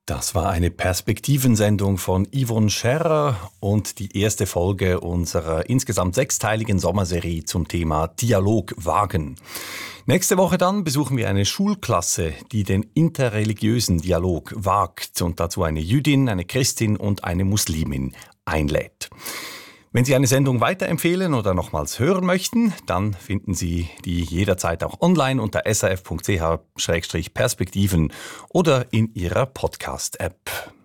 Das war eine Perspektivensendung von Yvonne Scherrer und die erste Folge unserer insgesamt 6-teiligen Sommerserie zum Thema Dialog wagen. Nächste Woche dann besuchen wir eine Schulklasse, die den interreligiösen Dialog wagt und dazu eine Jüdin, eine Christin und eine Muslimin einlädt. Wenn Sie eine Sendung weiterempfehlen oder nochmals hören möchten, dann finden Sie die jederzeit auch online unter srf.ch-perspektiven oder in Ihrer Podcast-App.